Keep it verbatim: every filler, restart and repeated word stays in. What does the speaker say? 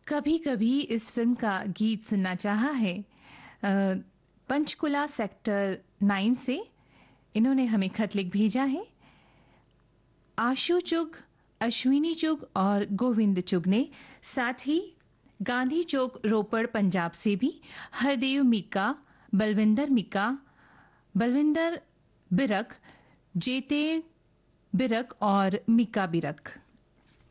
कभी कभी इस फिल्म का गीत सुनना चाहा है। अ, पंचकुला सेक्टर नाइन से इन्होंने हमें खत लिख भेजा है। आशु चुग, अश्विनी चुग और गोविंद चुग ने, साथ ही गांधी चौक रोपड़ पंजाब से भी हरदेव मीका, बलविंदर मीका, बलविंदर बिरक, जेते बिरक और मीका बिरक।